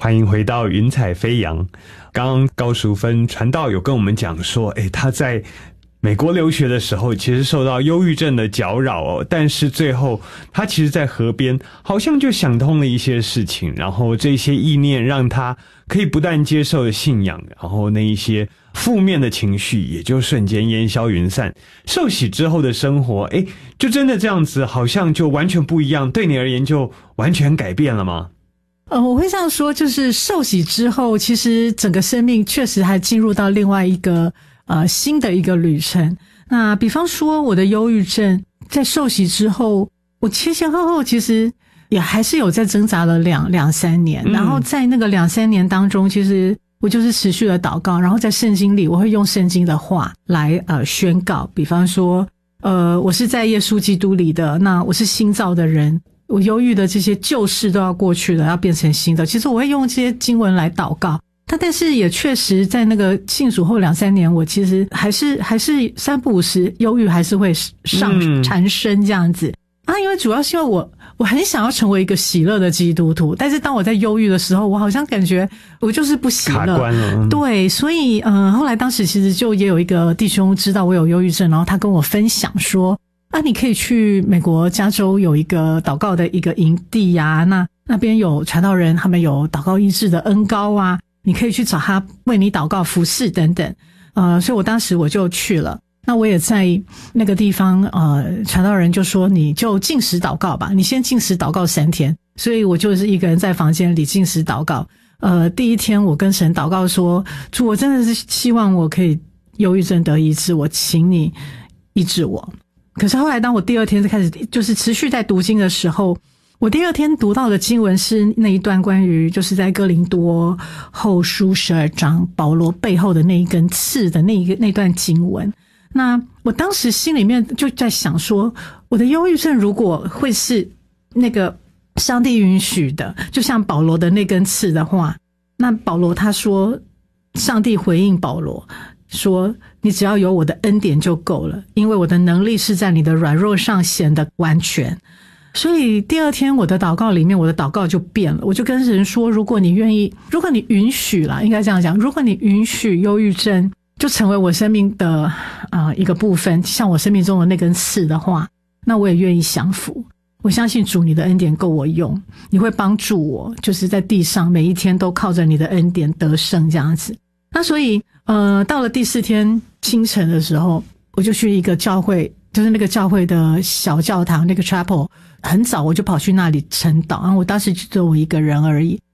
欢迎回到云彩飞扬。刚刚高淑芬传道有跟我们讲说，他在美国留学的时候其实受到忧郁症的搅扰但是最后他其实在河边好像就想通了一些事情，然后这些意念让他可以不但接受信仰，然后那一些负面的情绪也就瞬间烟消云散。受洗之后的生活就真的这样子好像就完全不一样，对你而言就完全改变了吗？ 我会这样说，就是受洗之后其实整个生命确实还进入到另外一个新的一个旅程。那比方说我的忧郁症在受洗之后，我前后其实也还是有在挣扎了两三年，然后在那个2-3年当中，其实我就是持续的祷告，然后在圣经里我会用圣经的话来宣告，比方说我是在耶稣基督里的，那我是新造的人，我忧郁的这些旧事都要过去了，要变成新的。其实我会用这些经文来祷告，但是也确实在那个信主后2-3年，我其实还是3不5时忧郁还是会缠身这样子因为主要是因为我很想要成为一个喜乐的基督徒，但是当我在忧郁的时候，我好像感觉我就是不喜乐， 卡关了。 对，所以后来当时其实就也有一个弟兄知道我有忧郁症，然后他跟我分享说你可以去美国加州有一个祷告的一个营地那边有传道人，他们有祷告医治的恩膏你可以去找他为你祷告服侍等等所以我当时我就去了。那我也在那个地方传道人就说你就禁食祷告吧，你先禁食祷告3天。所以我就是一个人在房间里禁食祷告。第一天我跟神祷告说，主，我真的是希望我可以忧郁症得医治，我请你医治我。可是后来当我第2天开始就是持续在读经的时候，我第2天读到的经文是那一段关于就是在哥林多后书12章保罗背后的那一根刺的那段经文。那我当时心里面就在想说，我的忧郁症如果会是那个上帝允许的，就像保罗的那根刺的话，那保罗他说，上帝回应保罗说，你只要有我的恩典就够了，因为我的能力是在你的软弱上显得完全。所以第2天我的祷告里面，我的祷告就变了，我就跟神说，如果你愿意，如果你允许啦，应该这样讲，如果你允许忧郁症就成为我生命的一个部分，像我生命中的那根刺的话，那我也愿意降服。我相信主，你的恩典够我用，你会帮助我，就是在地上每一天都靠着你的恩典得胜这样子。那所以到了第4天清晨的时候，我就去一个教会，就是那个教会的小教堂，那个 chapel， 很早我就跑去那里晨祷，然后我当时就只有我一个人而已。